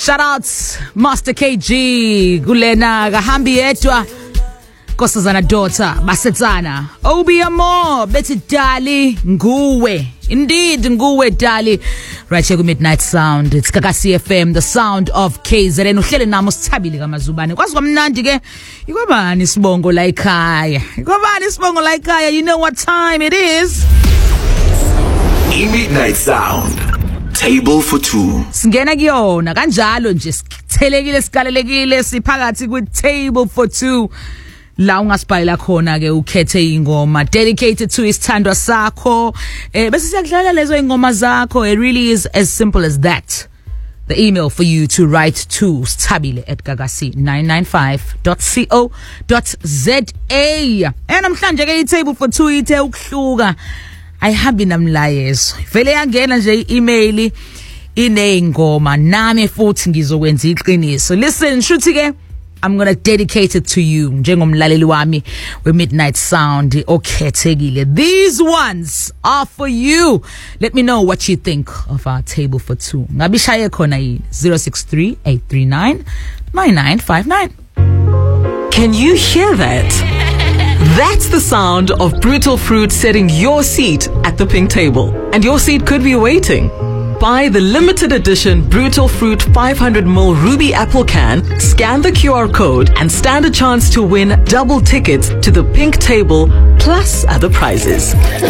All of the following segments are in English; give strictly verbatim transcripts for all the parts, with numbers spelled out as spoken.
Shout outs Master K G kulena kahambi yedwa Nkosazana daughter basetsana Obi Amor bethi Dali nguwe indeed nguwe Dali right here ku Midnight Sound. It's Gagasi F M, the sound of K Z N. Uhlele nami sithabile kaMazubane kwazi kwamnandi ke ikwabani isibongo la ekhaya ikwabani isibongo la ekhaya. You know what time it is? Midnight Sound, table for two. Singena kuyona kanjalo nje sithelekile sikalelekile siphakathi ku table for two. La ungasibhalela khona ke ukhethe ingoma dedicated to isithandwa sakho eh bese siyakudlala lezo ingoma zakho. It really is as simple as that. The email for you to write to stabile at gagasi nine nine five dot co dot za. And namhlanje ke i-table for two ithe ukuhluka ayihambi namlayezo vele yangena nje i-email ineyingoma nami futhi ngizokwenza iqiniso. Listen shuthi ke I'm going to dedicate it to you njengomlaleli wami we Midnight Sound okhethekile. These ones are for you. Let me know what you think of our table for two. Ngabishaye khona yini zero six three eight three nine nine nine five nine. Can you hear that? That's the sound of Brutal Fruit setting your seat at the pink table. And your seat could be waiting. Buy the limited edition Brutal Fruit five hundred milliliter Ruby Apple can, scan the Q R code, and stand a chance to win double tickets to the pink table plus other prizes.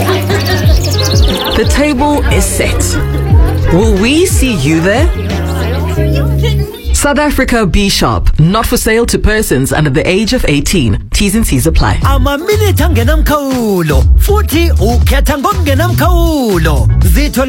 The table is set. Will we see you there? South Africa B Shop, not for sale to persons under the age of eighteen. T's and C's apply. Ama minute angenamkhawulo futhi ukhetha ngokungenamkhawulo.